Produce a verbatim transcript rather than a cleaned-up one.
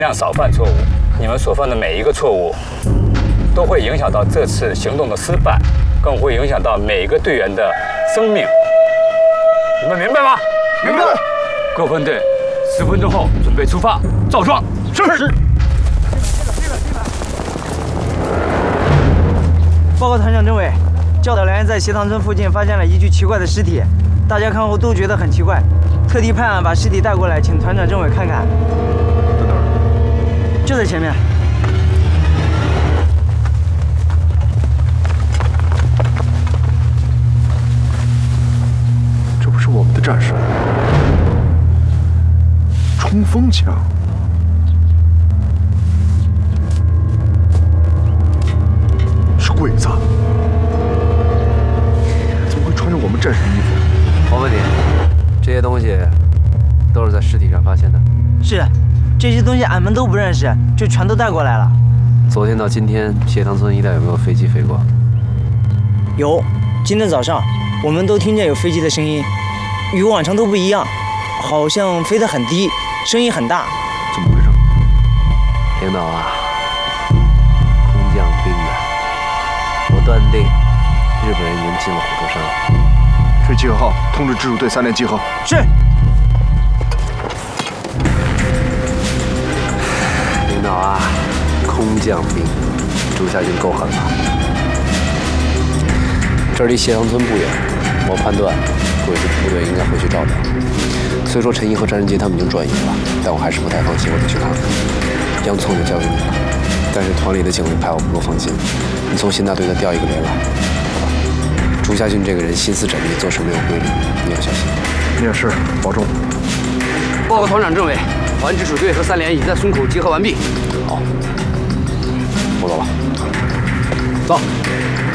量少犯错误。你们所犯的每一个错误，都会影响到这次行动的失败，更会影响到每一个队员的生命。你们明白吗？ 明白。 各分队，十分钟后准备出发，照装。是。是。 报告团长政委，教导连在斜塘村附近发现了一具奇怪的尸体，大家看后都觉得很奇怪，特地派俺把尸体带过来，请团长政委看看。 在哪儿？ 就在前面。 这不是我们的战士，冲锋枪。 鬼子怎么会穿着我们战士的衣服？ 我问你，这些东西都是在尸体上发现的？ 是，这些东西俺们都不认识，就全都带过来了。 昨天到今天，斜塘村一带有没有飞机飞过？ 有，今天早上我们都听见有飞机的声音，与往常都不一样，好像飞得很低，声音很大。 怎么回事？ 领导啊，空降兵的。 我断定，日本人已经进了虎头山了。 吹集合号，通知直属队三连集合。 是。 领导啊，空降兵，朱家军够狠了。这离斜塘村不远，我判断鬼子部队应该会去照料。虽说陈毅和张仁杰他们已经转移了，但我还是不太放心我得去看看。洋葱就交给你了，但是团里的警卫派我不够放心。 你从新大队再调一个连来，好吧？朱家俊这个人心思缜密，做事没有规律，你要小心。 你也是，保重。 报告团长政委，保安直属队和三连已经在村口集合完毕。好，我走了。走。